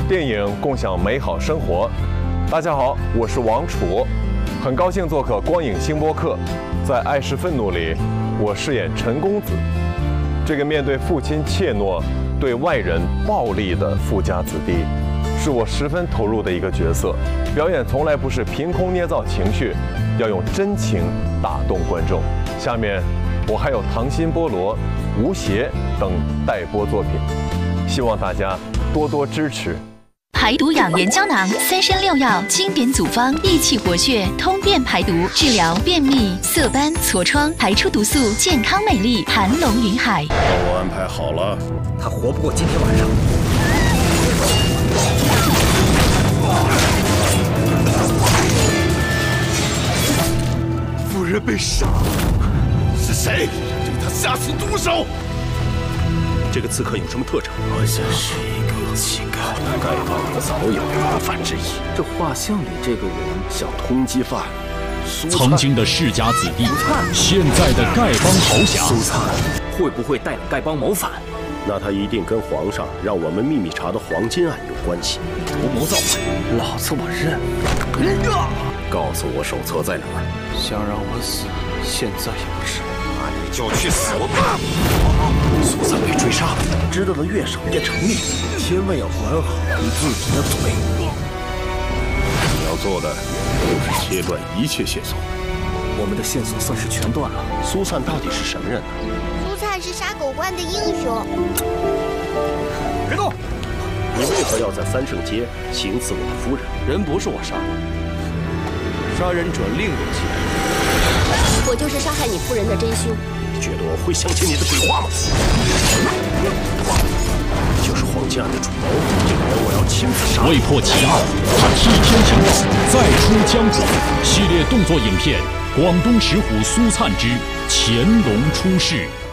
电影共享美好生活。大家好，我是王楚，很高兴做客光影新播客。在《爱是愤怒》里，我饰演陈公子，这个面对父亲怯懦、对外人暴力的富家子弟，是我十分投入的一个角色。表演从来不是凭空捏造情绪，要用真情打动观众。下面我还有《溏心菠萝》、《吴邪》等待播作品，希望大家多多支持。 排毒养颜胶囊，3参6药，经典组方，益气活血，通便排毒，治疗便秘、色斑、痤疮，排出毒素，健康美丽，盘龙云海。 帮我安排好了， 他活不过今天晚上。 夫人被杀，是谁对他下此毒手？这个刺客有什么特征？好像是一个乞丐。丐帮早有谋反之意。 这画像里这个人像通缉犯， 曾经的世家子弟，现在的丐帮豪侠。 苏灿会不会带领丐帮谋反？ 那他一定跟皇上让我们秘密查的黄金案有关系。 图谋造反，老子我认。 告诉我手册在哪儿？ 想让我死，现在也不是。 那你就去死吧！苏灿被追杀，知道的越少越成立。 千万要管好你自己的嘴。 你要做的就是切断一切线索。 我们的线索算是全断了。 苏灿到底是什么人呢？ 苏灿是杀狗关的英雄。 别动！ 你为何要在三圣街行刺我的夫人？ 人不是我杀的，杀人者另有其人。 我就是杀害你夫人的真凶。 你觉得我会相信你的鬼话吗？你就是黄金案的主谋，这个人我要亲自杀。 为破奇案，他替天行道，再出江湖。系列动作影片《广东石虎苏灿之乾隆出世》。